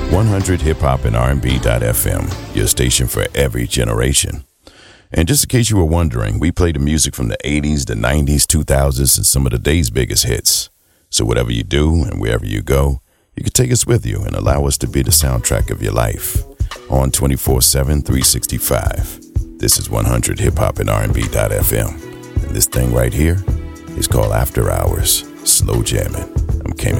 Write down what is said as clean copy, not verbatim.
100 Hip Hop and R&B.FM, your station for every generation. And just in case you were wondering, we play the music from the 80s, the 90s, 2000s, and some of the day's biggest hits. So whatever you do and wherever you go, you can take us with you and allow us to be the soundtrack of your life. On 24/7, 365. This is 100 Hip Hop and R&B.FM. And this thing right here is called After Hours Slow Jamming. I'm Kane